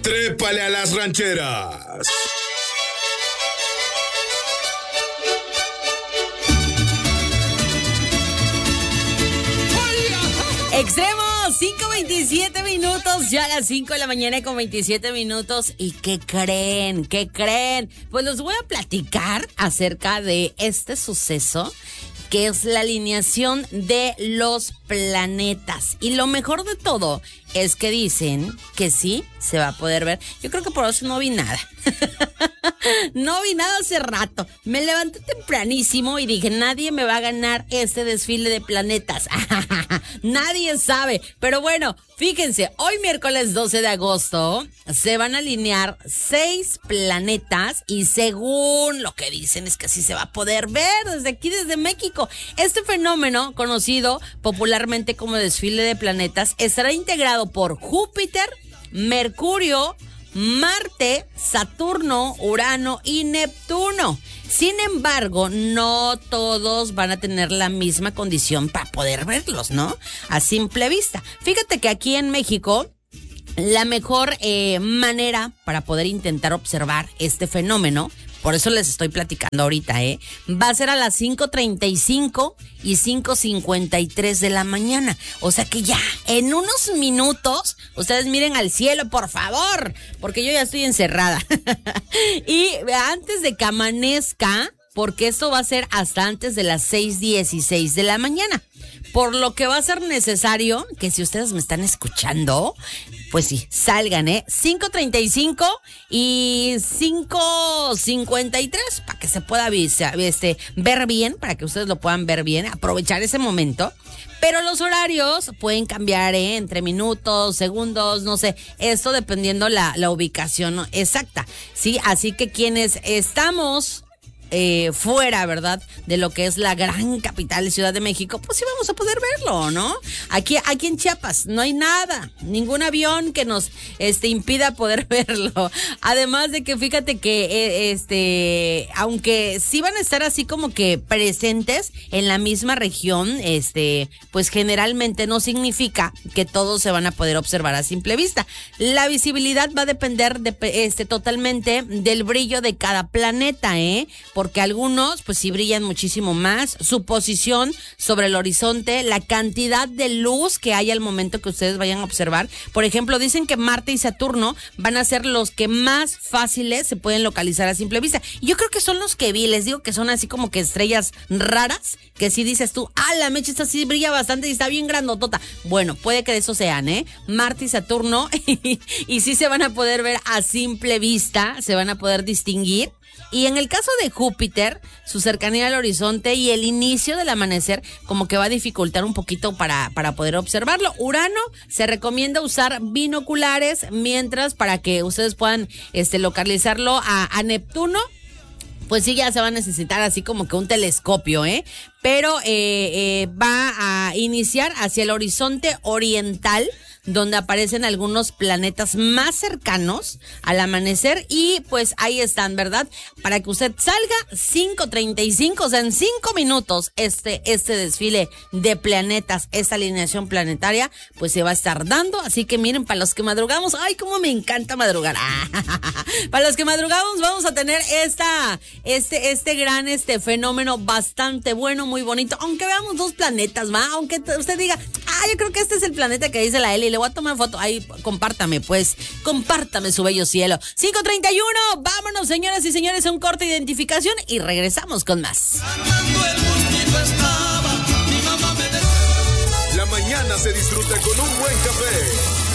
Trépale a las rancheras. Extremo, 5:27 minutos, ya a las 5 de la mañana con 27 minutos. ¿Y qué creen? ¿Qué creen? Pues les voy a platicar acerca de este suceso, que es la alineación de los planetas. Y lo mejor de todo es que dicen que sí se va a poder ver. Yo creo que por eso no vi nada. No vi nada hace rato. Me levanté tempranísimo y dije, nadie me va a ganar este desfile de planetas. Nadie sabe. Pero bueno, fíjense, hoy miércoles 12 de agosto se van a alinear 6 planetas y según lo que dicen es que sí se va a poder ver desde aquí, desde México. Este fenómeno, conocido popularmente como desfile de planetas, estará integrado por Júpiter, Mercurio, Marte, Saturno, Urano y Neptuno. Sin embargo, no todos van a tener la misma condición para poder verlos, ¿no? A simple vista. Fíjate que aquí en México, la mejor manera para poder intentar observar este fenómeno, por eso les estoy platicando ahorita, va a ser a las 5:35 y 5:53 de la mañana. O sea que ya, en unos minutos, ustedes miren al cielo, por favor, porque yo ya estoy encerrada. Y antes de que amanezca, porque esto va a ser hasta antes de las 6:16 de la mañana. Por lo que va a ser necesario que si ustedes me están escuchando, pues sí, salgan, 5:35 y 5:53 para que se pueda ver bien, para que ustedes lo puedan ver bien, aprovechar ese momento. Pero los horarios pueden cambiar, entre minutos, segundos, no sé, esto dependiendo la ubicación exacta, ¿sí? Así que quienes estamos fuera, ¿verdad?, de lo que es la gran capital de Ciudad de México, pues sí vamos a poder verlo, ¿no? Aquí en Chiapas no hay nada, ningún avión que nos impida poder verlo. Además de que fíjate que aunque sí van a estar así como que presentes en la misma región, pues generalmente no significa que todos se van a poder observar a simple vista. La visibilidad va a depender totalmente del brillo de cada planeta, porque algunos pues sí brillan muchísimo más, su posición sobre el horizonte, la cantidad de luz que hay al momento que ustedes vayan a observar. Por ejemplo, dicen que Marte y Saturno van a ser los que más fáciles se pueden localizar a simple vista. Y yo creo que son los que vi, les digo que son así como que estrellas raras, que si dices tú, la mecha esta sí brilla bastante y está bien grandotota. Bueno, puede que de eso sean, Marte y Saturno, y sí se van a poder ver a simple vista, se van a poder distinguir. Y en el caso de Júpiter, su cercanía al horizonte y el inicio del amanecer como que va a dificultar un poquito para poder observarlo. Urano, se recomienda usar binoculares, mientras para que ustedes puedan localizarlo a Neptuno, pues sí ya se va a necesitar así como que un telescopio, pero va a iniciar hacia el horizonte oriental, donde aparecen algunos planetas más cercanos al amanecer y pues ahí están, ¿verdad? Para que usted salga 5:35, o sea, en 5 minutos este desfile de planetas, esta alineación planetaria, pues se va a estar dando. Así que miren, para los que madrugamos, ¡ay, cómo me encanta madrugar! Para los que madrugamos vamos a tener este gran fenómeno bastante bueno, muy bonito, aunque veamos 2 planetas, ¿va? Aunque usted diga, yo creo que este es el planeta que dice la Eli, le voy a tomar foto. Ahí, compártame su bello cielo. 5:31, vámonos, señoras y señores, a un corte de identificación y regresamos con más. La mañana se disfruta con un buen café